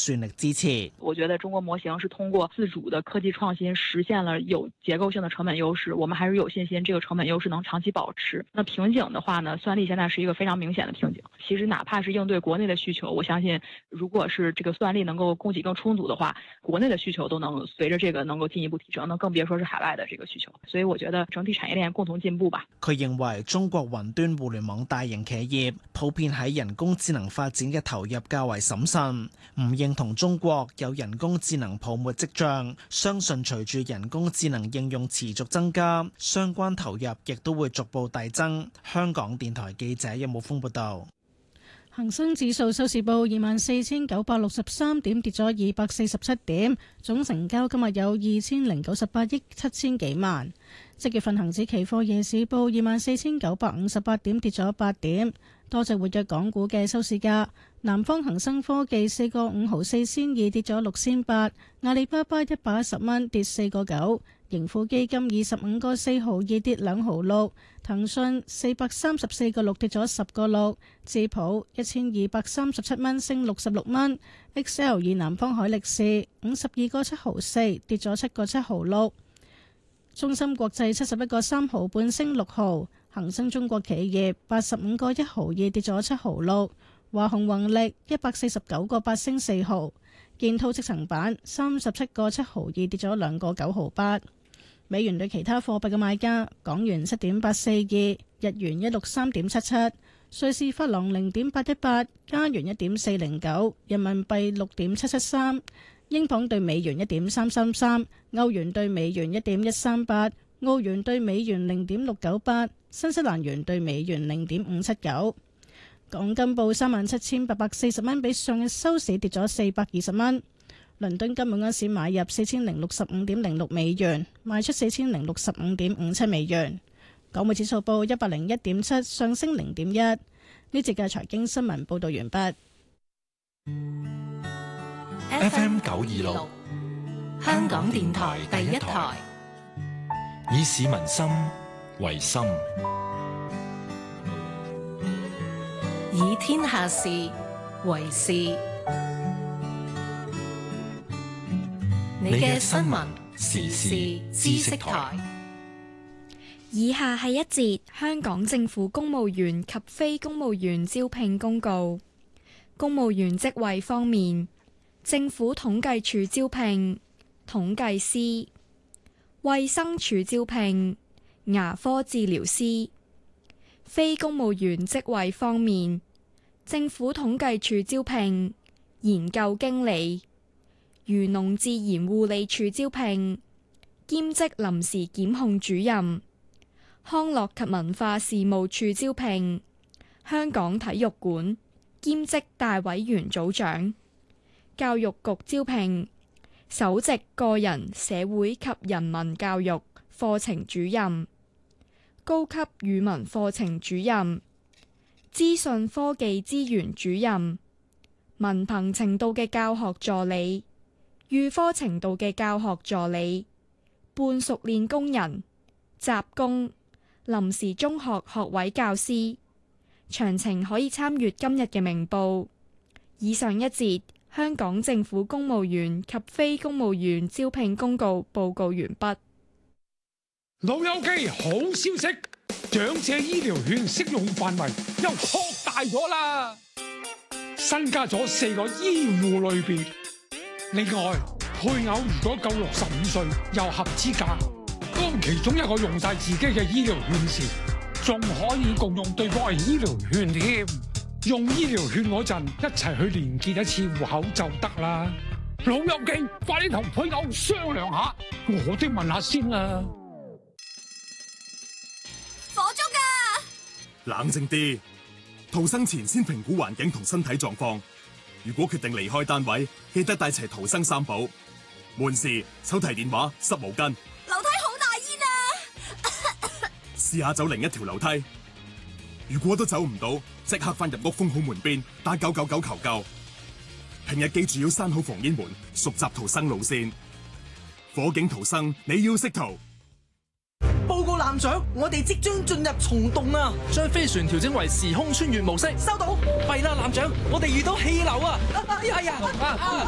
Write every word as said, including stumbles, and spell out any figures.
全力支持。 我覺得中國模型是通過自主的科技創新實現了有結構性的成本優勢，我們還是有信心這個成本優勢能長期保持。那瓶頸的話呢，算力現在是一個非常明顯的瓶頸。其實哪怕是應對國內的需求，我相信如果是這個算力能夠供給更充足的話，國內的需求都能隨着這個能夠進一步提升，那更別說是海外的這個需求。所以我覺得整體產業鏈共同進步吧。 佢認為中國雲端互聯網大型企業普遍喺人工智能發展嘅投入較為審慎，唔認同中國有人工智能泡沫跡象，相信隨住人工智能應用持續增加，相關投入亦都會逐步遞增。香港電台記者任武峰報道。 恒生指數收市報二萬四千九百六十三點，跌咗二百四十七點，總成交今日有二千零九十八億七千幾萬。即月份恒指期貨夜市報二萬四千九百五十八點，跌咗八點。多隻活躍港股嘅收市價，南方恒生科技四個五毫四仙二，跌咗六仙八，阿里巴巴一百一十蚊，跌四個九。盈富基金二十五個四毫二，跌兩毫六，騰訊四百三十四個六，跌咗十個六，智普一千二百三十七蚊，升六十六蚊，X L 以南方海力士五十二個七毫四，跌咗七個七毫六，中芯國際七十一個三毫半，升六毫，恒生中國企業八十五個一毫二，跌咗七毫六，華虹宏力一百四十九個八，升四毫，建滔積層板三十七個七毫二，跌咗兩個九毫八。美元對其他貨幣嘅賣價：港元七點八四二，日元一六三點七七，瑞士法郎零點八一八，加元一點四零九，人民幣六點七七三，英鎊對美元一點三三三，歐元對美元一點一三八，澳元對美元零點六九八，新西蘭元對美元零點五七九。港金報三萬七千八百四十蚊，比上日收市跌咗四百二十蚊。倫敦金每盎司買入四千零六十五點零六美元，賣出四千零六十五點五七美元。港匯指數報一百零一點七，上升零點一。呢節嘅財經新聞報道完畢。 F M 九二六，香港電台第一台，以市民心為心， 以天下事為事。你嘅新聞時事知識台。 以下係一節香港政府公務員及非公務員招聘公告。公務員職位方面，政府統計處招聘統計師，衛生署招聘牙科治療師。非公務員職位方面，政府統計處招聘研究經理。漁農自然護理署招聘兼職臨時檢控主任。康樂及文化事務處招聘香港體育館兼職大委員組長。教育局招聘首席個人社會及人民教育課程主任。高級語文課程主任。資訊科技資源主任。文憑程度嘅教學助理。預科程度嘅教學助理、半熟練工人、雜工、臨時中學學位教師。詳情可以參閱今日嘅明報。以上一節香港政府公務員及非公務員招聘公告報告完畢。 老友記，好消息，長者醫療券適用範圍又擴大咗啦，新加咗四個醫護類別。另外，配偶如果夠六十五歲又合資格，當其中一個用晒自己嘅醫療券時，仲可以共用對方嘅醫療券添。用醫療券嗰陣，一齊去連結一次戶口就得啦。老友記，快啲同配偶商量下，我都問下先啦。 火燭啊！ 冷靜啲，逃生前先評估環境同身體狀況。如果決定離開單位，記得帶齊逃生三寶：門匙、手提電話、濕毛巾。 樓梯好大煙啊！ 試下走另一條樓梯。如果都走唔到，即刻翻入屋封好門邊，打九九九求救。平日記住要閂好防煙門，熟習逃生路線。火警逃生，你要識逃。 報告艦長，我哋即將進入蟲洞啊！ 將飛船調整為時空穿越模式。 收到。弊啦，艦長，我哋遇到氣流啊！哎呀！啊啊